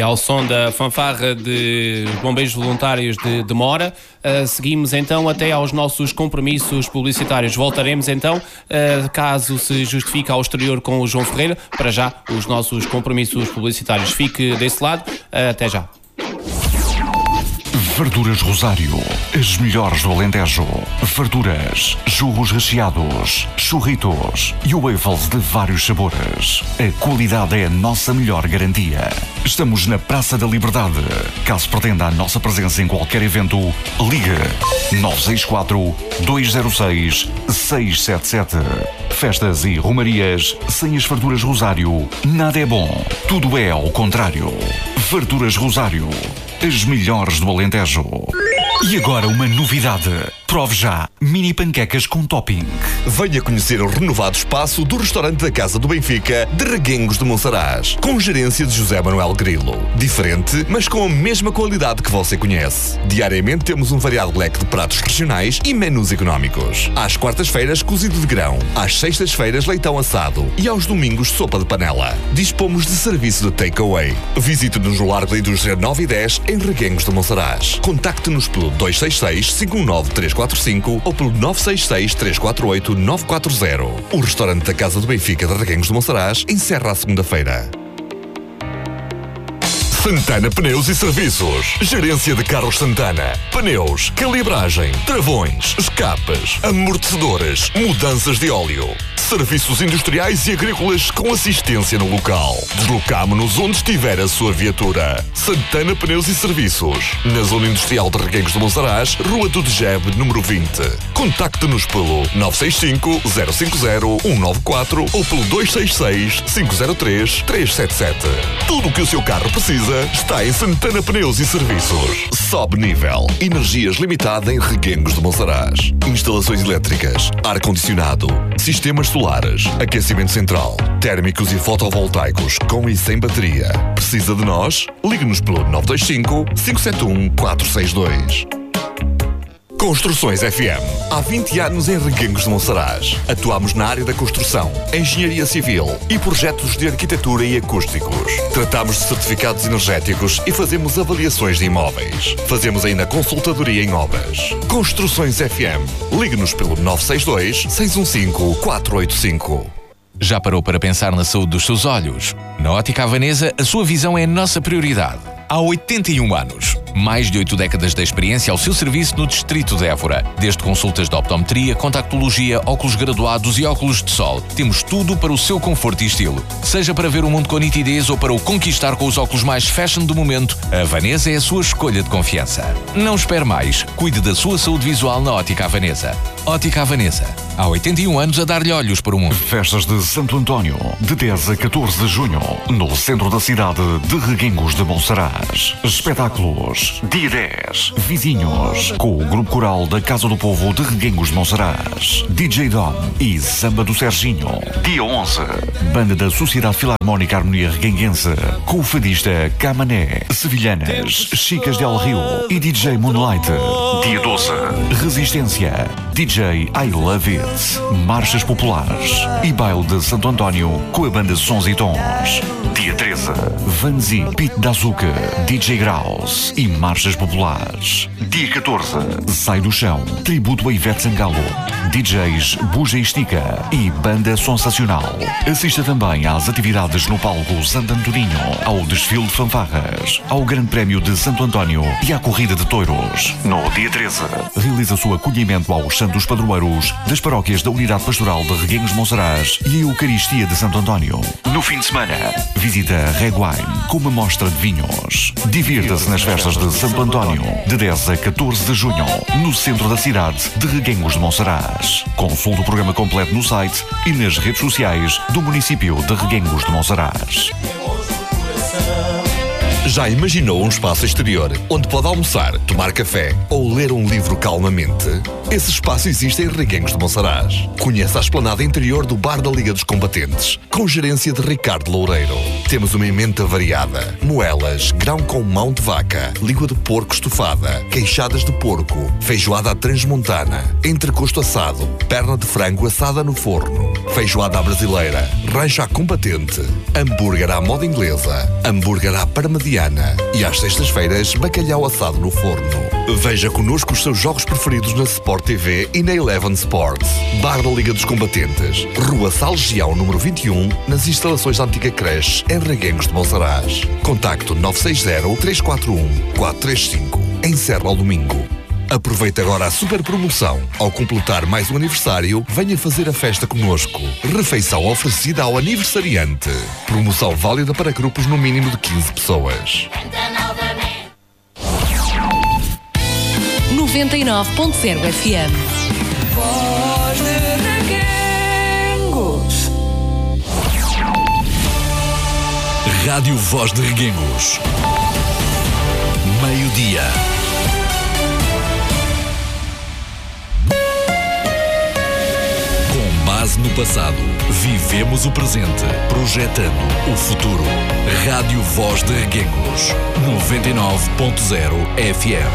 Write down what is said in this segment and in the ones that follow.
ao som da fanfarra de bombeiros voluntários de Mora. Seguimos então até aos nossos compromissos publicitários. Voltaremos então, caso se justifique, ao exterior com o João Ferreira. Para já, os nossos compromissos publicitários. Fique desse lado. Até já. Verduras Rosário, as melhores do Alentejo. Verduras, jugos recheados, churritos e waffles de vários sabores. A qualidade é a nossa melhor garantia. Estamos na Praça da Liberdade. Caso pretenda a nossa presença em qualquer evento, ligue 964-206-677. Festas e romarias, sem as Verduras Rosário, nada é bom. Tudo é ao contrário. Verduras Rosário, as melhores do Alentejo. E agora uma novidade. Prove já mini panquecas com topping. Venha conhecer o renovado espaço do restaurante da Casa do Benfica de Reguengos de Monsaraz, com gerência de José Manuel Grilo. Diferente, mas com a mesma qualidade que você conhece. Diariamente temos um variado leque de pratos regionais e menus económicos. Às quartas-feiras, cozido de grão. Às sextas-feiras, leitão assado. E aos domingos, sopa de panela. Dispomos de serviço de takeaway. Visite-nos no Largo da Indústria 9 e 10, em Reguengos de Monsaraz. Contacte-nos pelo 266-519-345 ou pelo 966-348-940. O restaurante da Casa do Benfica de Reguengos de Monsaraz encerra à segunda-feira. Santana Pneus e Serviços. Gerência de Carros Santana. Pneus, calibragem, travões, escapes, amortecedores, mudanças de óleo. Serviços industriais e agrícolas com assistência no local. Deslocamo-nos onde estiver a sua viatura. Santana Pneus e Serviços. Na Zona Industrial de Reguengos de Monsaraz, Rua do Degebe, número 20. Contacte-nos pelo 965-050-194 ou pelo 266-503-377. Tudo o que o seu carro precisa está em Santana Pneus e Serviços. Sobe nível. Energias limitada em Reguengos de Monsaraz. Instalações elétricas, ar-condicionado, sistemas solares, aquecimento central, térmicos e fotovoltaicos com e sem bateria. Precisa de nós? Ligue-nos pelo 925-571-462. Construções FM. Há 20 anos em Reguengos de Monsaraz. Atuamos na área da construção, engenharia civil e projetos de arquitetura e acústicos. Tratamos de certificados energéticos e fazemos avaliações de imóveis. Fazemos ainda consultadoria em obras. Construções FM. Ligue-nos pelo 962-615-485. Já parou para pensar na saúde dos seus olhos? Na Ótica Havanesa, a sua visão é a nossa prioridade. Há 81 anos. Mais de 8 décadas de experiência ao seu serviço no Distrito de Évora. Desde consultas de optometria, contactologia, óculos graduados e óculos de sol. Temos tudo para o seu conforto e estilo. Seja para ver o mundo com nitidez ou para o conquistar com os óculos mais fashion do momento, a Havanesa é a sua escolha de confiança. Não espere mais. Cuide da sua saúde visual na Ótica Havanesa. Ótica Havanesa. Há 81 anos a dar-lhe olhos para o mundo. Festas de Santo António, de 10 a 14 de junho, no centro da cidade de Reguengos de Monsaraz. Espetáculos. Dia 10. Vizinhos. Com o Grupo Coral da Casa do Povo de Reguengos de Monsaraz. DJ Dom e Samba do Serginho. Dia 11. Banda da Sociedade Filarmónica Harmonia Reguenguense. Com o fadista Camané. Sevilhanas. Chicas del Rio. E DJ Moonlight. Dia 12. Resistência. DJ I Love It. Marchas populares. E baile de Santo António com a banda Sons e Tons. Dia 13. Vanzi, Pete da Azuca, DJ Graus e marchas populares. Dia 14. Sai do Chão, tributo a Ivete Sangalo, DJs Buja e Estica e banda sensacional. Assista também às atividades no palco Santo Antoninho, ao desfile de fanfarras, ao Grande Prémio de Santo António e à Corrida de Touros. No dia 13, realiza-se o acolhimento aos santos padroeiros das paróquias da Unidade Pastoral de Reguengos de Monsaraz e a Eucaristia de Santo António. No fim de semana, visita Red Wine com uma mostra de vinhos. Divirta-se nas festas de Santo António, de 10 a 14 de junho, no centro da cidade de Reguengos de Monsaraz. Consulte o programa completo no site e nas redes sociais do município de Reguengos de Monsaraz. Já imaginou um espaço exterior onde pode almoçar, tomar café ou ler um livro calmamente? Esse espaço existe em Reguengos de Monsaraz. Conheça a esplanada interior do Bar da Liga dos Combatentes, com gerência de Ricardo Loureiro. Temos uma emenda variada: moelas, grão com mão de vaca, língua de porco estufada, queixadas de porco, feijoada à transmontana, entrecosto assado, perna de frango assada no forno, feijoada à brasileira, rancho à combatente, hambúrguer à moda inglesa, hambúrguer à parmediana, vegetariana e às sextas-feiras bacalhau assado no forno. Veja connosco os seus jogos preferidos na Sport TV e na Eleven Sports. Bar da Liga dos Combatentes, Rua Salgião, número 21, nas instalações da antiga creche em Reguengos de Monsaraz. Contacto 960-341-435, em Serra ao Domingo. Aproveite agora a super promoção. Ao completar mais um aniversário, venha fazer a festa connosco. Refeição oferecida ao aniversariante. Promoção válida para grupos no mínimo de 15 pessoas. 99.0 FM. Voz de Reguengos. Rádio Voz de Reguengos. Meio-dia. Base no passado, vivemos o presente, projetando o futuro. Rádio Voz de Reguengos, 99.0 FM.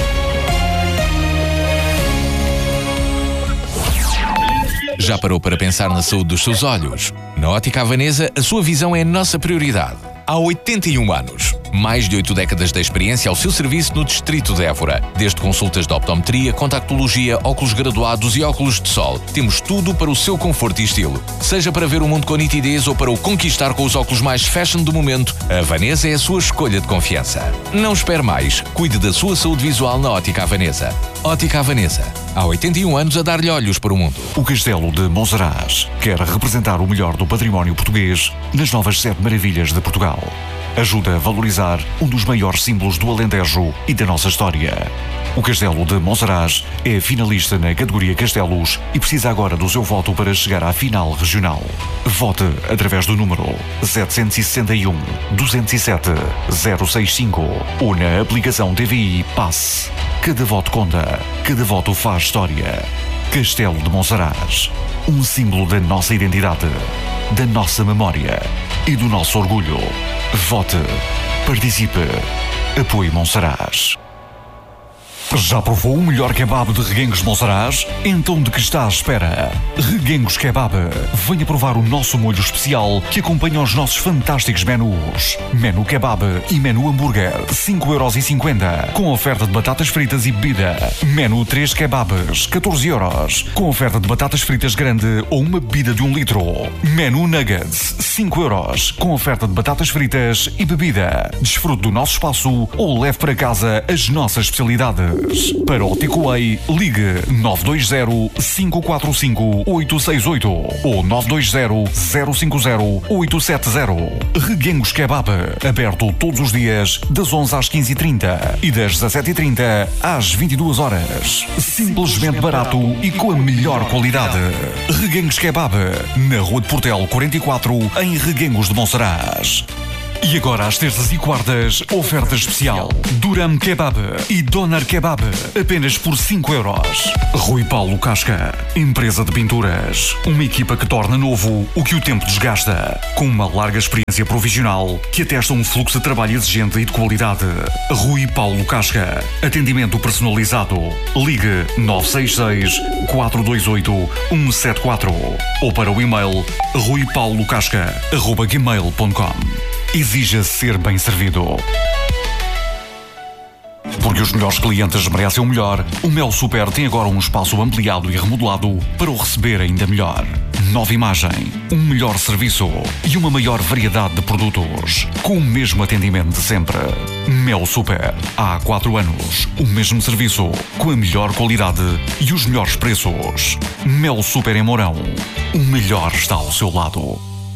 Já parou para pensar na saúde dos seus olhos? Na Ótica Havanesa, a sua visão é a nossa prioridade. Há 81 anos. Mais de 8 décadas de experiência ao seu serviço no distrito de Évora. Desde consultas de optometria, contactologia, óculos graduados e óculos de sol. Temos tudo para o seu conforto e estilo. Seja para ver o mundo com nitidez ou para o conquistar com os óculos mais fashion do momento, a Havanesa é a sua escolha de confiança. Não espere mais. Cuide da sua saúde visual na Ótica Havanesa. Ótica Havanesa. Há 81 anos a dar-lhe olhos para o mundo. O Castelo de Monsaraz quer representar o melhor do património português nas novas 7 maravilhas de Portugal. Ajuda a valorizar um dos maiores símbolos do Alentejo e da nossa história. O Castelo de Monsaraz é finalista na categoria Castelos e precisa agora do seu voto para chegar à final regional. Vote através do número 761 207 065 ou na aplicação TVI Passe. Cada voto conta, cada voto faz história. Castelo de Monsaraz, um símbolo da nossa identidade, da nossa memória e do nosso orgulho. Vote, participe, apoie Monsaraz. Já provou o melhor kebab de Reguengos de Monsaraz? Então de que está à espera? Reguengos Kebab. Venha provar o nosso molho especial que acompanha os nossos fantásticos menus. Menu Kebab e Menu Hambúrguer, 5,50€, com oferta de batatas fritas e bebida. Menu 3 Kebabs, 14€, com oferta de batatas fritas grande ou uma bebida de 1 litro. Menu Nuggets, 5€, com oferta de batatas fritas e bebida. Desfrute do nosso espaço ou leve para casa as nossas especialidades. Para o takeaway, ligue 920-545-868 ou 920-050-870. Reguengos Kebab, aberto todos os dias das 11 às 15h30 e das 17h30 às 22h. Simplesmente barato e com a melhor qualidade. Reguengos Kebab, na Rua de Portel 44, em Reguengos de Monsaraz. E agora, às terças e quartas, oferta especial. Duram Kebab e Doner Kebab, apenas por 5€. Rui Paulo Casca, empresa de pinturas. Uma equipa que torna novo o que o tempo desgasta. Com uma larga experiência profissional que atesta um fluxo de trabalho exigente e de qualidade. Rui Paulo Casca, atendimento personalizado. Ligue 966-428-174 ou para o e-mail ruipaulocasca@gmail.com. Exija ser bem servido. Porque os melhores clientes merecem o melhor, o Mel Super tem agora um espaço ampliado e remodelado para o receber ainda melhor. Nova imagem, um melhor serviço e uma maior variedade de produtos, com o mesmo atendimento de sempre. Mel Super, há 4 anos, o mesmo serviço, com a melhor qualidade e os melhores preços. Mel Super em Mourão, o melhor está ao seu lado.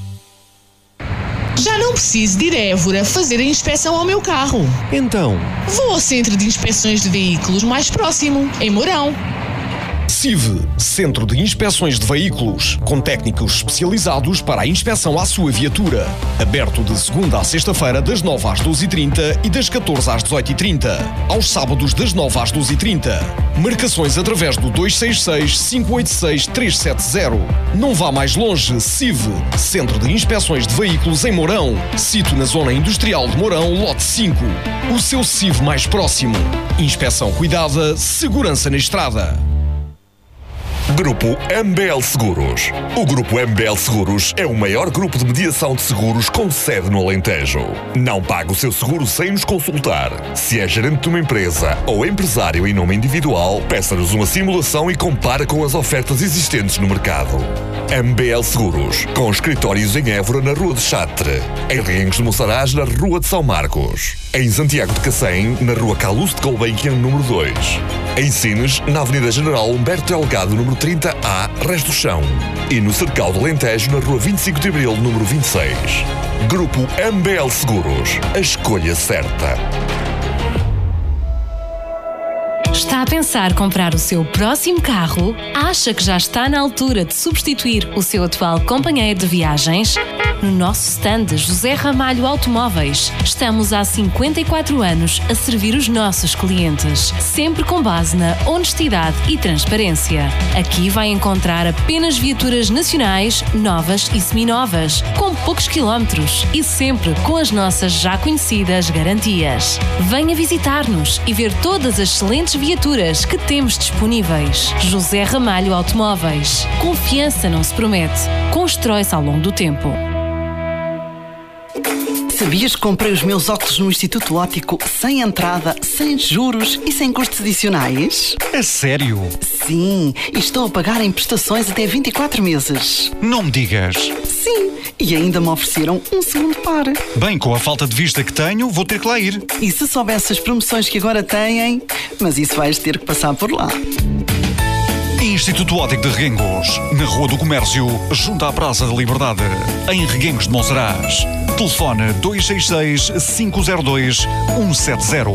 Já não preciso de ir a Évora fazer a inspeção ao meu carro. Então? Vou ao Centro de Inspeções de Veículos mais próximo, em Mourão. CIV, Centro de Inspeções de Veículos, com técnicos especializados para a inspeção à sua viatura. Aberto de segunda à sexta-feira, das 9 às 12h30 e das 14 às 18h30. Aos sábados, das 9 às 12h30. Marcações através do 266-586-370. Não vá mais longe. CIV, Centro de Inspeções de Veículos em Mourão. Sito na Zona Industrial de Mourão, lote 5. O seu CIV mais próximo. Inspeção cuidada, segurança na estrada. Grupo MBL Seguros. O Grupo MBL Seguros é o maior grupo de mediação de seguros com sede no Alentejo. Não pague o seu seguro sem nos consultar. Se é gerente de uma empresa ou empresário em nome individual, peça-nos uma simulação e compare com as ofertas existentes no mercado. MBL Seguros, com escritórios em Évora, na Rua de Chatre, em Reguengos de Monsaraz, na Rua de São Marcos, em Santiago de Cacém, na Rua Calouste de Gulbenkian, número 2, em Sines, na Avenida General Humberto Delgado, número 30A, Resto do Chão, e no Cercal do Alentejo, na Rua 25 de Abril, número 26. Grupo MBL Seguros, a escolha certa. Está a pensar comprar o seu próximo carro? Acha que já está na altura de substituir o seu atual companheiro de viagens? No nosso stand José Ramalho Automóveis, estamos há 54 anos a servir os nossos clientes, sempre com base na honestidade e transparência. Aqui vai encontrar apenas viaturas nacionais, novas e seminovas, com poucos quilómetros e sempre com as nossas já conhecidas garantias. Venha visitar-nos e ver todas as excelentes viaturas que temos disponíveis. José Ramalho Automóveis. Confiança não se promete, constrói-se ao longo do tempo. Sabias que comprei os meus óculos no Instituto Óptico sem entrada, sem juros e sem custos adicionais? É sério? Sim, e estou a pagar em prestações até 24 meses. Não me digas. Sim, e ainda me ofereceram um segundo par. Bem, com a falta de vista que tenho, vou ter que lá ir. E se soubesse as promoções que agora têm? Mas isso vais ter que passar por lá. Instituto Óptico de Reguengos, na Rua do Comércio, junto à Praça da Liberdade, em Reguengos de Monsaraz. Telefone 266-502-170.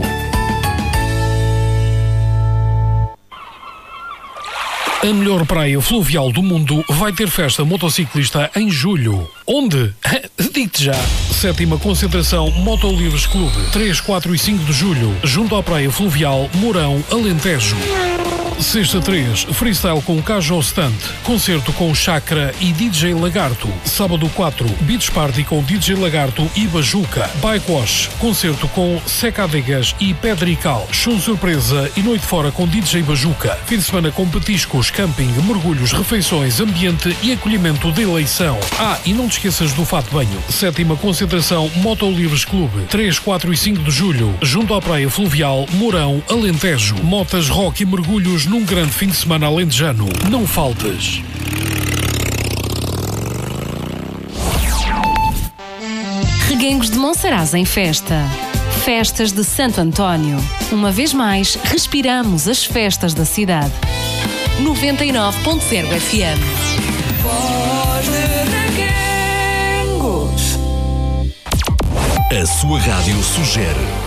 A melhor praia fluvial do mundo vai ter festa motociclista em julho. Onde? Digo-te já. 7ª concentração Motolivres Clube, 3, 4 e 5 de julho, junto à praia fluvial Mourão, Alentejo. Sexta 3, freestyle com Cajó Stunt, concerto com Chakra e DJ Lagarto. Sábado 4, Beach Party com DJ Lagarto e Bajuca. Bike Wash, concerto com Secadegas e Pedrical. Show surpresa e noite fora com DJ Bajuca. Fim de semana com petiscos, camping, mergulhos, refeições, ambiente e acolhimento de eleição. E não te esqueças do fato de banho. 7ª concentração Motolivres Clube, 3, 4 e 5 de julho, junto à praia fluvial Mourão, Alentejo. Motas, rock e mergulhos num grande fim de semana alentejano. Não faltes. Reguengos de Monsaraz em festa. Festas de Santo António. Uma vez mais, respiramos as festas da cidade. 99.0 FM. Voz de Reguengos. A sua rádio sugere.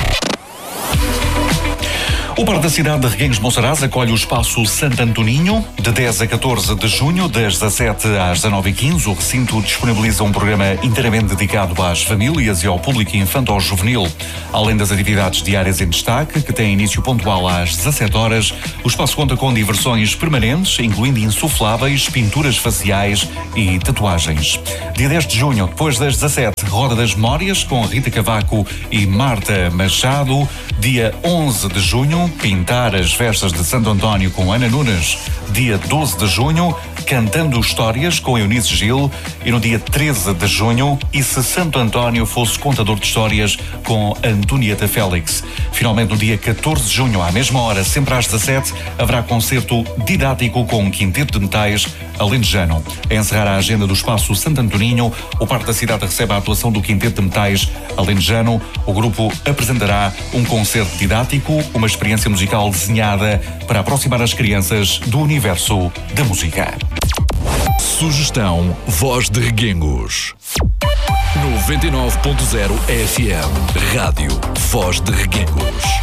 O Parque da Cidade de Reguengos de Monsaraz acolhe o Espaço Santo Antoninho, de 10 a 14 de junho, das 17 às 19h15. O recinto disponibiliza um programa inteiramente dedicado às famílias e ao público infanto-juvenil. Além das atividades diárias em destaque, que têm início pontual às 17 horas, o espaço conta com diversões permanentes, incluindo insufláveis, pinturas faciais e tatuagens. Dia 10 de junho, depois das 17, Roda das Memórias, com Rita Cavaco e Marta Machado. Dia 11 de junho, Pintar as Festas de Santo António com Ana Nunes. Dia 12 de junho, Cantando Histórias com Eunice Gil. E no dia 13 de junho, E se Santo António fosse contador de histórias com Antonieta Félix. Finalmente, no dia 14 de junho, à mesma hora, sempre às 17, haverá concerto didático com um quinteto de metais alentejano. A encerrar a agenda do Espaço Santo Antoninho, o Parque da Cidade recebe a atuação do quinteto de metais alentejano. O grupo apresentará um concerto didático, uma experiência musical desenhada para aproximar as crianças do universo da música. Sugestão Voz de Reguengos. 99.0 FM. Rádio Voz de Reguengos.